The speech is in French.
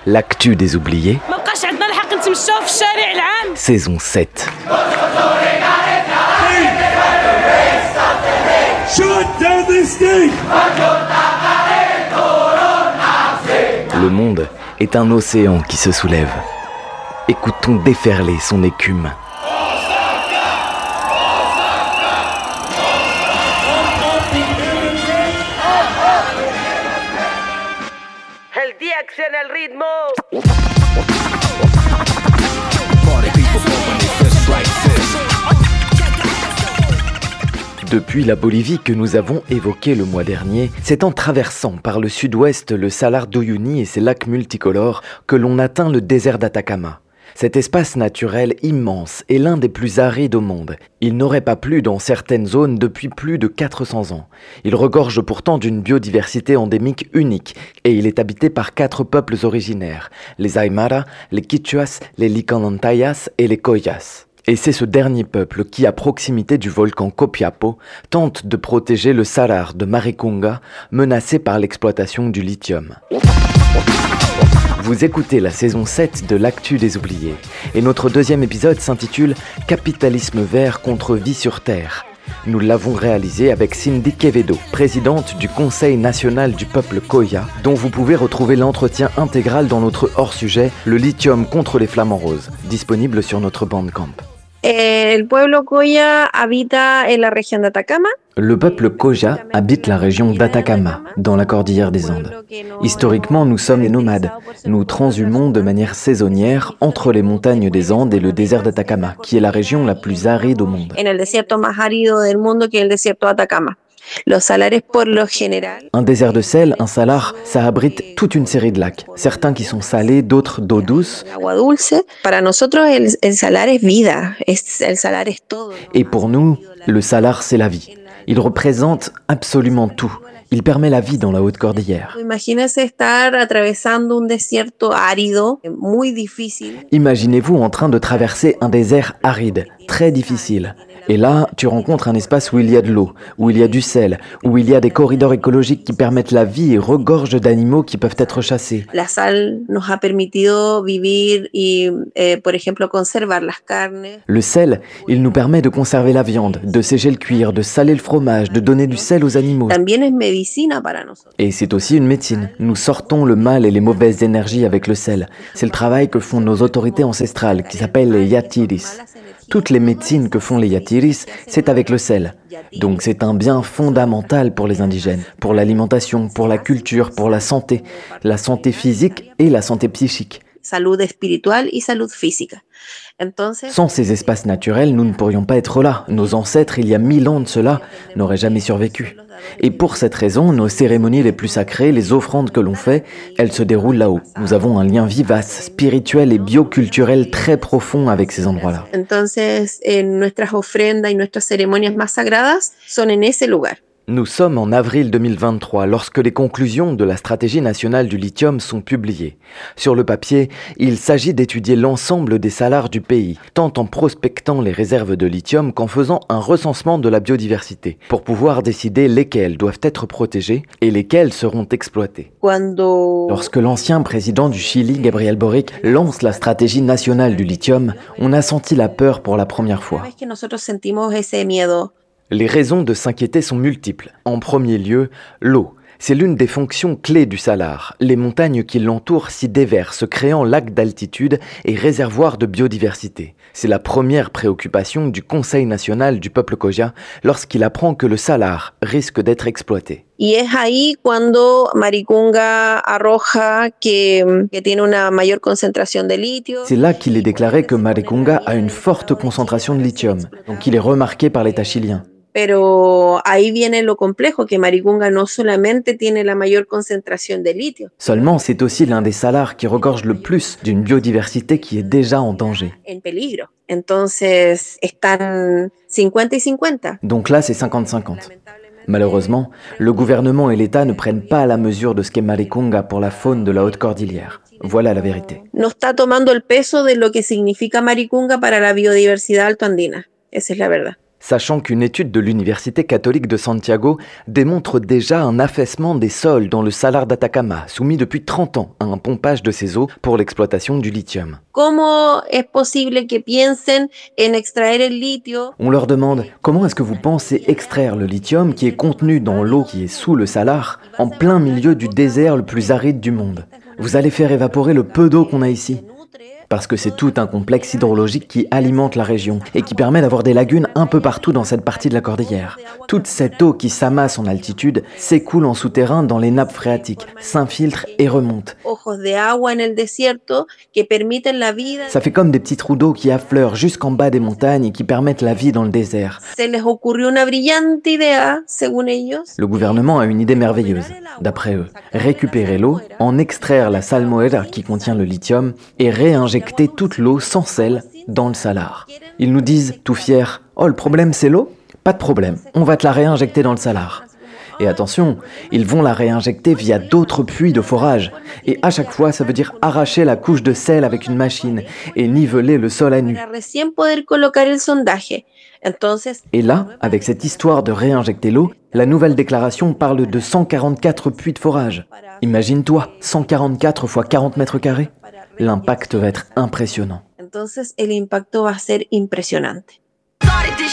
L'actu des oubliés, saison 7. Le monde est un océan qui se soulève. Écoutons déferler son écume. Depuis la Bolivie que nous avons évoquée le mois dernier, c'est en traversant par le sud-ouest le Salar d'Uyuni et ses lacs multicolores que l'on atteint le désert d'Atacama. Cet espace naturel immense est l'un des plus arides au monde. Il n'aurait pas plu dans certaines zones depuis plus de 400 ans. Il regorge pourtant d'une biodiversité endémique unique et il est habité par 4 peuples originaires, les Aymara, les Quichuas, les Licanantayas et les Collas. Et c'est ce dernier peuple qui, à proximité du volcan Copiapo, tente de protéger le salar de Maricunga, menacé par l'exploitation du lithium. Vous écoutez la saison 7 de l'Actu des oubliés, et notre deuxième épisode s'intitule « Capitalisme vert contre vie sur Terre ». Nous l'avons réalisé avec Cindy Quevedo, présidente du Conseil national du peuple Colla, dont vous pouvez retrouver l'entretien intégral dans notre hors-sujet « Le lithium contre les flamants roses », disponible sur notre Bandcamp. El pueblo Colla habita en la región de Atacama. Le peuple Colla habite la région d'Atacama, dans la cordillère des Andes. Historiquement, nous sommes des nomades. Nous transhumons de manière saisonnière entre les montagnes des Andes et le désert d'Atacama, qui est la région la plus aride au monde. En el desierto más árido del mundo, que es el desierto de Atacama. Los salares por lo general. Un désert de sel, un salar, ça abrite toute une série de lacs. Certains qui sont salés, d'autres d'eau douce. Agua dulce. Para nosotros el salar es vida, el salar es todo. Et pour nous, le salar c'est la vie. Il représente absolument tout. Il permet la vie dans la haute cordillère. Imagínese estar atravesando un desierto árido, muy difícil. Imaginez-vous en train de traverser un désert aride, très difficile. Et là, tu rencontres un espace où il y a de l'eau, où il y a du sel, où il y a des corridors écologiques qui permettent la vie et regorgent d'animaux qui peuvent être chassés. La sal nos ha permitido vivir y, por ejemplo, conservar las carnes. Le sel, il nous permet de conserver la viande, de sécher le cuir, de saler le fromage, de donner du sel aux animaux. También es medicina para nosotros. Et c'est aussi une médecine. Nous sortons le mal et les mauvaises énergies avec le sel. C'est le travail que font nos autorités ancestrales, qui s'appellent les yatiris. Toutes les médecines que font les yatiris, c'est avec le sel. Donc c'est un bien fondamental pour les indigènes, pour l'alimentation, pour la culture, pour la santé physique et la santé psychique. Salud espiritual y salud física. Sans ces espaces naturels, nous ne pourrions pas être là. Nos ancêtres, il y a 1000 ans de cela, n'auraient jamais survécu. Et pour cette raison, nos cérémonies les plus sacrées, les offrandes que l'on fait, elles se déroulent là-haut. Nous avons un lien vivace, spirituel et bioculturel très profond avec ces endroits-là. Entonces, nuestras ofrendas y nuestras ceremonias más sagradas son en ese lugar. Nous sommes en avril 2023 lorsque les conclusions de la stratégie nationale du lithium sont publiées. Sur le papier, il s'agit d'étudier l'ensemble des salars du pays, tant en prospectant les réserves de lithium qu'en faisant un recensement de la biodiversité, pour pouvoir décider lesquelles doivent être protégées et lesquelles seront exploitées. Lorsque l'ancien président du Chili, Gabriel Boric, lance la stratégie nationale du lithium, on a senti la peur pour la première fois. Les raisons de s'inquiéter sont multiples. En premier lieu, l'eau. C'est l'une des fonctions clés du salar. Les montagnes qui l'entourent s'y déversent, créant lacs d'altitude et réservoirs de biodiversité. C'est la première préoccupation du Conseil national du peuple Colla lorsqu'il apprend que le salar risque d'être exploité. Y es ahí cuando Maricunga arroja que tiene una mayor concentración de litio. C'est là qu'il est déclaré que Maricunga a une forte concentration de lithium, donc il est remarqué par l'État chilien. Pero ahí viene lo complejo, que Maricunga no solamente tiene la mayor concentración de litio. Seulement, c'est aussi l'un des salars qui regorge le plus d'une biodiversité qui est déjà en danger. En peligro. Entonces, están 50 y 50. Donc là, c'est 50-50. Malheureusement, le gouvernement et l'État ne prennent pas la mesure de ce qu'est Maricunga pour la faune de la haute cordillère. Voilà la vérité. No está tomando el peso de lo que significa Maricunga para la biodiversidad altoandina. Esa es la verdad. Sachant qu'une étude de l'Université catholique de Santiago démontre déjà un affaissement des sols dans le salar d'Atacama, soumis depuis 30 ans à un pompage de ses eaux pour l'exploitation du lithium. ¿Cómo es posible que piensen en extraer el litio? On leur demande comment est-ce que vous pensez extraire le lithium qui est contenu dans l'eau qui est sous le salar, en plein milieu du désert le plus aride du monde. Vous allez faire évaporer le peu d'eau qu'on a ici. Parce que c'est tout un complexe hydrologique qui alimente la région et qui permet d'avoir des lagunes un peu partout dans cette partie de la cordillère. Toute cette eau qui s'amasse en altitude s'écoule en souterrain dans les nappes phréatiques, s'infiltre et remonte. Ça fait comme des petits trous d'eau qui affleurent jusqu'en bas des montagnes et qui permettent la vie dans le désert. Le gouvernement a une idée merveilleuse, d'après eux. Récupérer l'eau, en extraire la salmoera qui contient le lithium et réinjecter toute l'eau sans sel dans le salar. Ils nous disent, tout fiers, « Oh, le problème c'est l'eau ? Pas de problème, on va te la réinjecter dans le salar. » Et attention, ils vont la réinjecter via d'autres puits de forage. Et à chaque fois, ça veut dire arracher la couche de sel avec une machine et niveler le sol à nu. Et là, avec cette histoire de réinjecter l'eau, la nouvelle déclaration parle de 144 puits de forage. Imagine-toi, 144 fois 40 mètres carrés. L'impact va être impressionnant. Entonces el impacto va a ser impresionante.